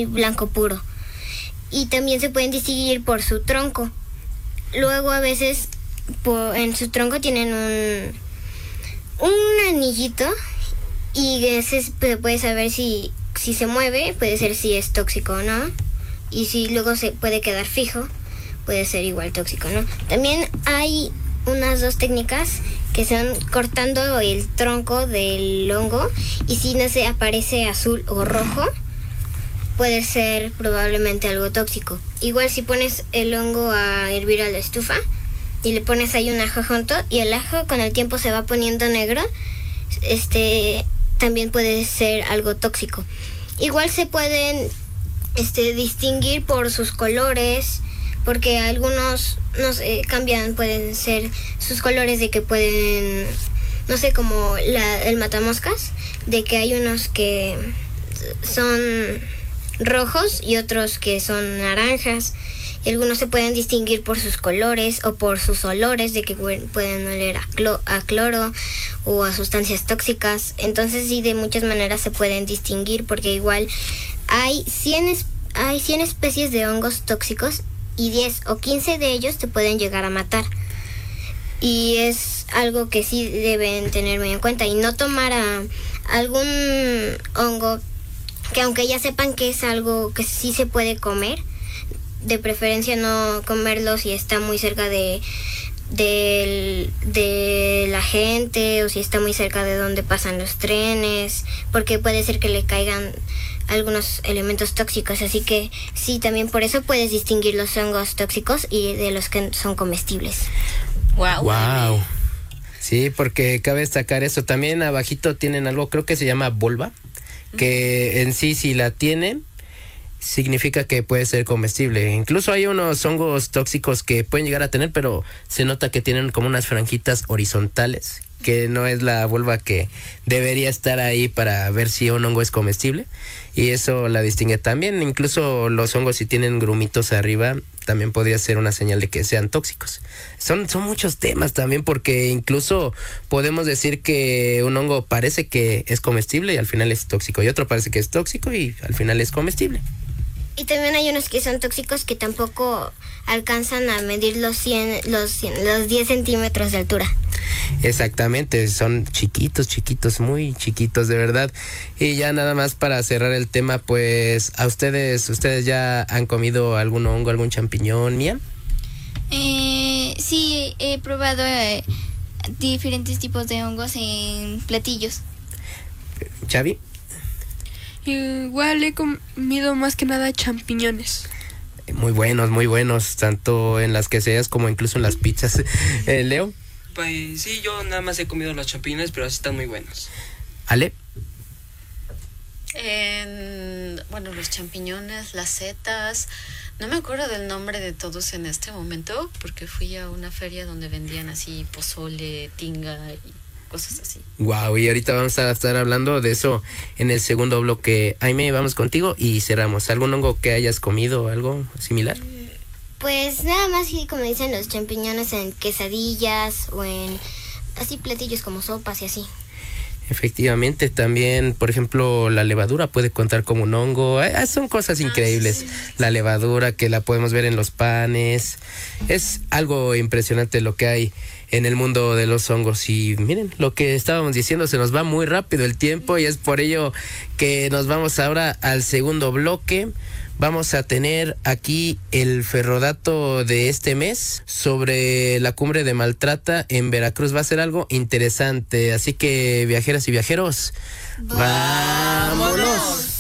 muy blanco puro. Y también se pueden distinguir por su tronco. Luego a veces en su tronco tienen un anillito y ese se puede saber si se mueve, puede ser si es tóxico o no. Y si luego se puede quedar fijo, puede ser igual tóxico, ¿no? También hay unas dos técnicas que son cortando el tronco del hongo, y si no se aparece azul o rojo, puede ser probablemente algo tóxico. Igual si pones el hongo a hervir a la estufa y le pones ahí un ajo junto y el ajo con el tiempo se va poniendo negro, también puede ser algo tóxico. Igual se pueden distinguir por sus colores, porque algunos cambian, pueden ser sus colores de que pueden, no sé, como el matamoscas, de que hay unos que son rojos y otros que son naranjas. Y algunos se pueden distinguir por sus colores o por sus olores, de que pueden oler a cloro o a sustancias tóxicas. Entonces sí, de muchas maneras se pueden distinguir, porque igual hay 100 especies de hongos tóxicos y 10 o 15 de ellos te pueden llegar a matar. Y es algo que sí deben tener muy en cuenta, y no tomar algún hongo que, aunque ya sepan que es algo que sí se puede comer, de preferencia no comerlo si está muy cerca de la gente, o si está muy cerca de donde pasan los trenes, porque puede ser que le caigan algunos elementos tóxicos. Así que sí, también por eso puedes distinguir los hongos tóxicos y de los que son comestibles. Wow. Sí, porque cabe destacar eso. También abajito tienen algo, creo que se llama volva, que en sí, si la tienen, significa que puede ser comestible. Incluso hay unos hongos tóxicos que pueden llegar a tener, pero se nota que tienen como unas franjitas horizontales, que no es la volva que debería estar ahí para ver si un hongo es comestible, y eso la distingue también. Incluso los hongos, si tienen grumitos arriba, también podría ser una señal de que sean tóxicos. Son muchos temas también, porque incluso podemos decir que un hongo parece que es comestible y al final es tóxico, y otro parece que es tóxico y al final es comestible. Y también hay unos que son tóxicos que tampoco alcanzan a medir los 10 centímetros de altura. Exactamente, son chiquitos, muy chiquitos, de verdad. Y ya nada más para cerrar el tema, pues, ¿a ustedes ya han comido algún hongo, algún champiñón, Mía? Sí, he probado diferentes tipos de hongos en platillos. ¿Xavi? Igual he comido más que nada champiñones. Muy buenos, tanto en las quesadillas como incluso en las pizzas. ¿Leo? Pues sí, yo nada más he comido los champiñones, pero así están muy buenos. ¿Ale? Bueno, los champiñones, las setas, no me acuerdo del nombre de todos en este momento, porque fui a una feria donde vendían así pozole, tinga y cosas así. Wow, y ahorita vamos a estar hablando de eso en el segundo bloque. Aime, vamos contigo y cerramos. ¿Algún hongo que hayas comido, algo similar? Pues nada más que, como dicen, los champiñones en quesadillas o en así platillos como sopas y así. Efectivamente, también, por ejemplo, la levadura puede contar como un hongo. Son cosas increíbles. Sí. La levadura, que la podemos ver en los panes. Es algo impresionante lo que hay en el mundo de los hongos. Y miren, lo que estábamos diciendo, se nos va muy rápido el tiempo, y es por ello que nos vamos ahora al segundo bloque. Vamos a tener aquí el ferrodato de este mes sobre la cumbre de Maltrata en Veracruz. Va a ser algo interesante, así que viajeras y viajeros, ¡vámonos!